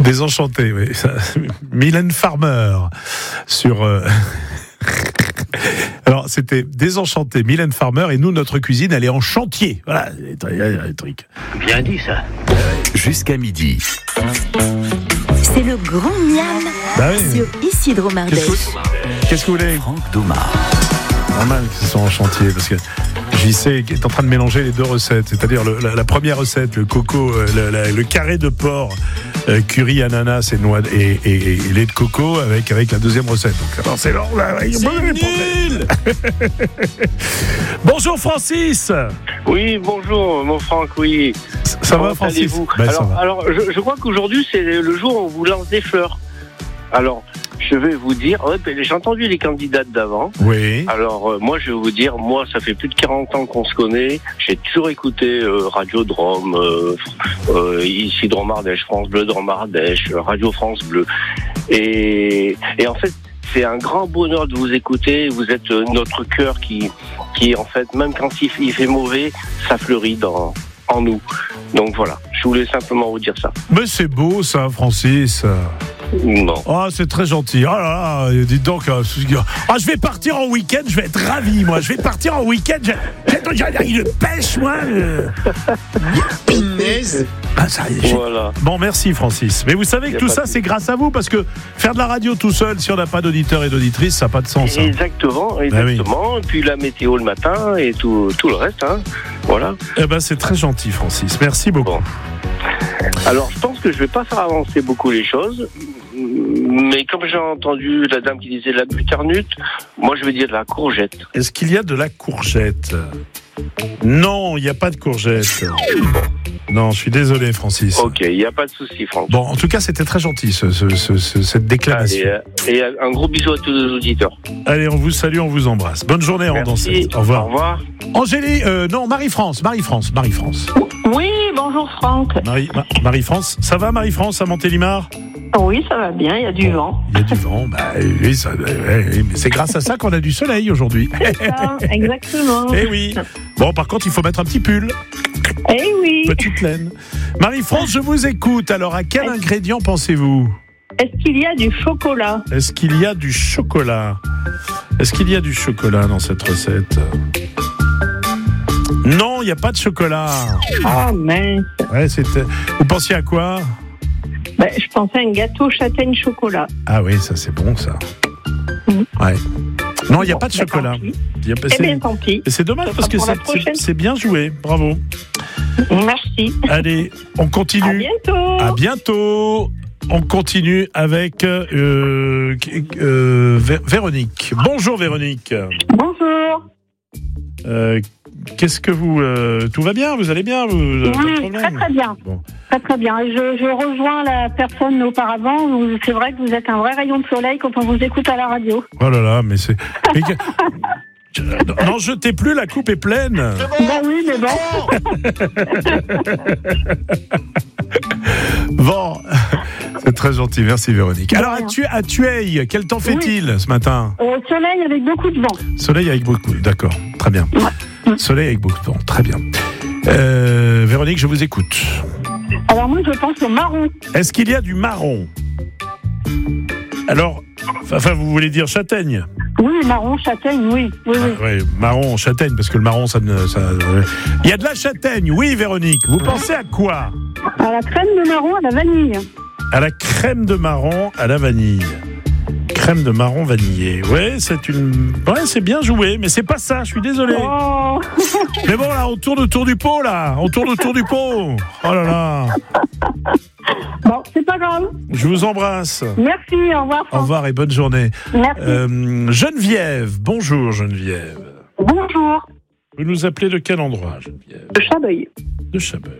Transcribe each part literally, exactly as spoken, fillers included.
Désenchanté, oui. Ça, Mylène Farmer sur... Euh... Alors, c'était Désenchanté, Mylène Farmer, et nous, notre cuisine, elle est en chantier. Voilà, les trucs. Bien dit, ça. Jusqu'à midi. C'est le grand miam Bah oui. sur Isidro Mardèche. Qu'est-ce que, qu'est-ce que vous voulez ? Franck Domard. Normal qu'ils sont en chantier, parce que J C est en train de mélanger les deux recettes, c'est-à-dire le, la, la première recette, le coco, euh, le, la, le carré de porc, euh, curry, ananas et noix et, et, et, et lait de coco avec avec la deuxième recette. Donc alors c'est long, là, c'est nul. Bonjour Francis. Oui, bonjour, mon Franck, oui. Ça, ça Comment va Francis allez-vous ? Ben, Alors, ça va. alors je, je crois qu'aujourd'hui, c'est le jour où on vous lance des fleurs. Alors, je vais vous dire, ouais, j'ai entendu les candidates d'avant. Oui. Alors, euh, moi, je vais vous dire, moi, ça fait plus de quarante ans qu'on se connaît. J'ai toujours écouté euh, Radio Drôme, euh, euh, ici Drôme Ardèche, France Bleu Drôme Ardèche, Radio France Bleu. Et, et en fait, c'est un grand bonheur de vous écouter. Vous êtes euh, notre cœur qui, qui, en fait, même quand il, il fait mauvais, ça fleurit dans, en nous. Donc voilà, je voulais simplement vous dire ça. Mais c'est beau ça, Francis. Non. Oh, c'est très gentil. Oh là là, dites donc. Euh, ah, je vais partir en week-end, je vais être ravi, moi. Je vais partir en week-end. J'ai, j'ai, j'ai une pêche, moi. Euh... Punaise. Ah, ça, j'ai... Voilà. Bon, merci, Francis. Mais vous savez que tout ça, de... c'est grâce à vous, parce que faire de la radio tout seul, si on n'a pas d'auditeurs et d'auditrices, ça n'a pas de sens. Hein. Exactement, exactement. Ben oui. Et puis la météo le matin et tout, tout le reste. Hein. Voilà. Eh ben, c'est très gentil, Francis. Merci beaucoup. Bon. Alors, je pense que je vais pas faire avancer beaucoup les choses, mais comme j'ai entendu la dame qui disait la butternut, moi je vais dire de la courgette. Est-ce qu'il y a de la courgette ? Non, il n'y a pas de courgette. Non, je suis désolé, Francis. Ok, il n'y a pas de souci, Franck. Bon, en tout cas, c'était très gentil, ce, ce, ce, ce, cette déclaration. Allez, et un gros bisou à tous les auditeurs. Allez, on vous salue, on vous embrasse. Bonne journée, Randancette. Au revoir. Au revoir. Angélie, euh, non, Marie-France, Marie-France, Marie-France. Oui, bonjour Franck. Marie, Ma, Marie-France, ça va Marie-France à Montélimar ? Oui, ça va bien, il y a du vent. Il y a du vent, bah oui, ça, oui, mais c'est grâce à ça qu'on a du soleil aujourd'hui. C'est ça, exactement. Eh oui. Bon, par contre, il faut mettre un petit pull. Eh oui. Petite laine. Marie-France, je vous écoute. Alors, à quel Est-ce... ingrédient pensez-vous ? Est-ce qu'il y a du chocolat ? Est-ce qu'il y a du chocolat ? Est-ce qu'il y a du chocolat dans cette recette ? Non, il n'y a pas de chocolat. Ah, mince. Ouais, c'était... Vous pensiez à quoi ? Ben, je pensais à un gâteau châtaigne chocolat. Ah oui, ça c'est bon ça. Mmh. Ouais. Non, il n'y a bon, pas de ben, chocolat. Y a... C'est... Eh bien, tant pis. Et c'est dommage ça parce que c'est, c'est, c'est bien joué. Bravo. Merci. Allez, on continue. À bientôt. À bientôt. On continue avec euh, euh, Vé- Véronique. Bonjour Véronique. Bonjour. Euh, qu'est-ce que vous... Euh, tout va bien ? Vous allez bien ? Vous, oui, très très bien. Bon. Très très bien. Je, je rejoins la personne auparavant. C'est vrai que vous êtes un vrai rayon de soleil quand on vous écoute à la radio. Oh là là, mais c'est... Mais que... N'en jetez plus, la coupe est pleine. Bah oui, mais bon. Bon, c'est très gentil, merci Véronique. Alors à, tu- à Tueil, quel temps fait-il oui. ce matin ? euh, Soleil avec beaucoup de vent. Soleil avec beaucoup, d'accord, très bien. Ouais. Soleil avec beaucoup de vent, très bien. Euh, Véronique, je vous écoute. Alors moi, je pense au marron. Est-ce qu'il y a du marron ? Alors, enfin, vous voulez dire châtaigne ? Oui, marron, châtaigne, oui. Oui, oui. Ah, ouais, marron, châtaigne, parce que le marron, ça ne... Ça, euh... Il y a de la châtaigne, oui Véronique. Vous pensez à quoi ? À la crème de marron à la vanille. À la crème de marron à la vanille. Crème de marron vanillée. Ouais, c'est une... Ouais, c'est bien joué, mais c'est pas ça, je suis désolé. Oh. Mais bon, là, on tourne autour du pot, là. On tourne autour du pot. Oh là là. Bon, c'est pas grave. Je vous embrasse. Merci, au revoir. Au revoir et bonne journée. Merci. Euh, Geneviève, bonjour Geneviève. Bonjour. Vous nous appelez de quel endroit, Geneviève ? De Chabeuil. De Chabeuil.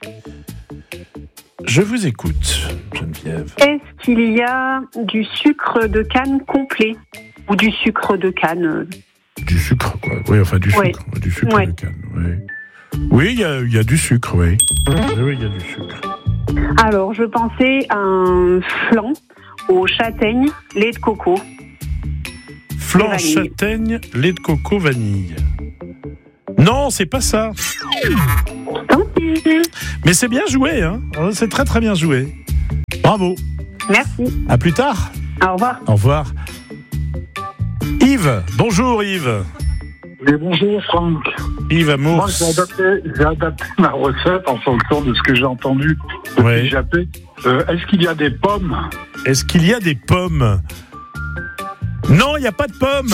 Je vous écoute, Geneviève. Est-ce qu'il y a du sucre de canne complet ? Ou du sucre de canne ? Du sucre, quoi. Oui, enfin, du ouais. sucre. Du sucre ouais. de canne, oui. Oui, il y a, y a du sucre, oui. Oui, il y a du sucre. Alors, je pensais à un flan aux châtaignes, lait de coco. Flan, châtaigne, lait de coco, vanille. Non, c'est pas ça. Mais c'est bien joué, hein. C'est très très bien joué. Bravo. Merci. À plus tard. Au revoir. Au revoir. Yves, bonjour Yves. Mais bonjour Franck. Yves Amour. Moi j'ai adapté, j'ai adapté ma recette en fonction de ce que j'ai entendu depuis Ouais. Jappé. Euh, est-ce qu'il y a des pommes? Est-ce qu'il y a des pommes? Non, il n'y a pas de pommes.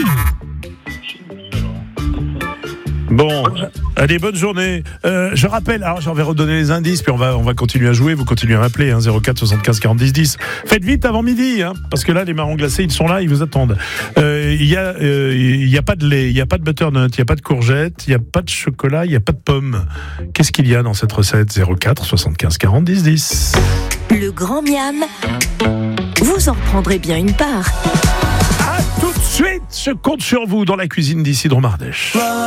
Bon, allez, bonne journée. Euh, je rappelle, alors j'en vais redonner les indices, puis on va, on va continuer à jouer. Vous continuez à m'appeler, hein, zéro quatre soixante-quinze quarante dix dix. Faites vite avant midi, hein, parce que là, les marrons glacés, ils sont là, ils vous attendent. Euh, Il n'y a, euh, il y a pas de lait, il n'y a pas de butternut, il n'y a pas de courgettes, il n'y a pas de chocolat, il n'y a pas de pommes. Qu'est-ce qu'il y a dans cette recette? Zéro quatre soixante-quinze quarante dix dix. Le grand miam, vous en prendrez bien une part. À tout de suite, je compte sur vous dans la cuisine d'Isidro Mardèche.